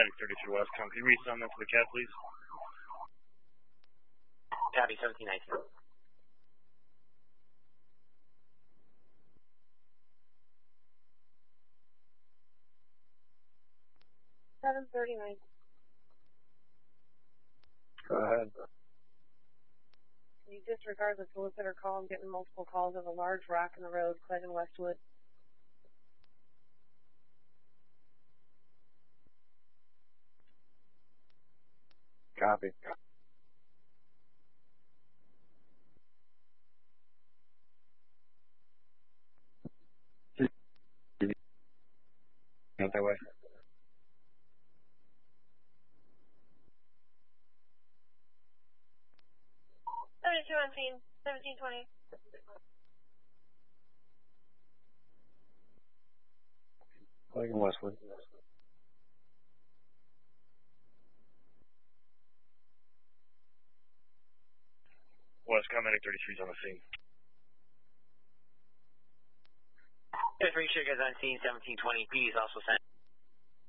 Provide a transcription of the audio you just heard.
Medic 33 West, can you resend that to the CAD, please? Copy, 1719. $739. Go ahead. Can you disregard the solicitor call? I'm getting multiple calls of a large rock in the road, Clegg and Westwood. Copy. Not that way. On scene, 1720. Clegg and Westwood. Westcom Medic 33 is on the scene. Yeah, 3 Sugar's on scene, 1720. P is also sent.